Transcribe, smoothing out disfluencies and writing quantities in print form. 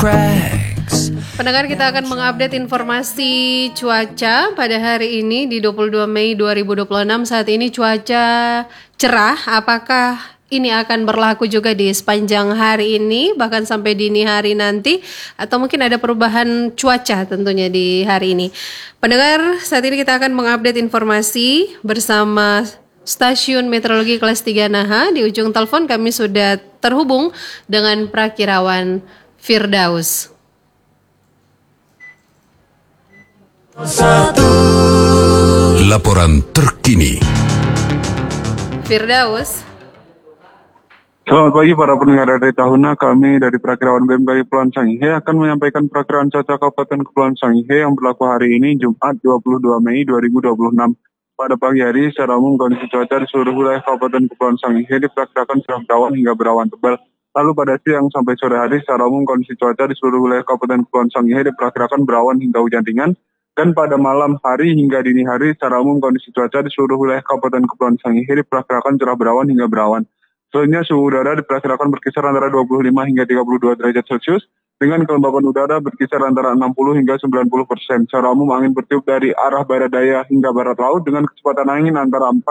cracks. Pendengar, kita akan mengupdate informasi cuaca pada hari ini di 22 Mei 2026. Saat ini cuaca cerah. Apakah ini akan berlaku juga di sepanjang hari ini, bahkan sampai dini hari nanti, atau mungkin ada perubahan cuaca tentunya di hari ini? Pendengar, saat ini kita akan mengupdate informasi bersama Stasiun Meteorologi Kelas 3 Naha. Di ujung telepon kami sudah terhubung dengan Prakirawan Firdaus. Laporan terkini. Firdaus. Selamat pagi para pendengar dari Tahuna. Kami dari Prakirawan BMKG Kepulauan Sangihe akan menyampaikan perakiraan cuaca Kabupaten Kepulauan Sangihe yang berlaku hari ini Jumat 22 Mei 2026. Pada pagi hari secara umum kondisi cuaca di seluruh wilayah Kabupaten Kepulauan Sangihe diperkirakan cerah berawan hingga berawan tebal. Lalu pada siang sampai sore hari secara umum kondisi cuaca di seluruh wilayah Kabupaten Kepulauan Sangihe diperkirakan berawan hingga hujan ringan. Dan pada malam hari hingga dini hari secara umum kondisi cuaca di seluruh wilayah Kabupaten Kepulauan Sangihe diperkirakan cerah berawan hingga berawan. Selanjutnya suhu udara diperkirakan berkisar antara 25 hingga 32 derajat Celcius dengan kelembapan udara berkisar antara 60 hingga 90%. Secara umum angin bertiup dari arah barat daya hingga barat laut dengan kecepatan angin antara 4